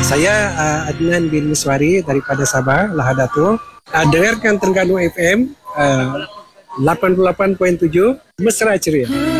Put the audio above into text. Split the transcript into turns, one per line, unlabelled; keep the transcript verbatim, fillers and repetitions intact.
Saya uh, Adnan bin Miswari daripada Sabah, Lahadatul. Uh, dengarkan Terengganu F M uh, lapan puluh lapan perpuluhan tujuh, mesra ceria.